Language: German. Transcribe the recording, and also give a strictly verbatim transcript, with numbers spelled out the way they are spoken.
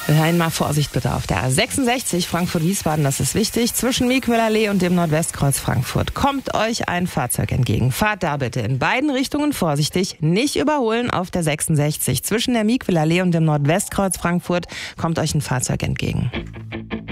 Einmal Vorsicht bitte auf der A sechsundsechzig Frankfurt-Wiesbaden, das ist wichtig. Zwischen Miquelallee und dem Nordwestkreuz Frankfurt kommt euch ein Fahrzeug entgegen. Fahrt da bitte in beiden Richtungen vorsichtig, nicht überholen auf der sechsundsechzig. Zwischen der Miquelallee und dem Nordwestkreuz Frankfurt kommt euch ein Fahrzeug entgegen.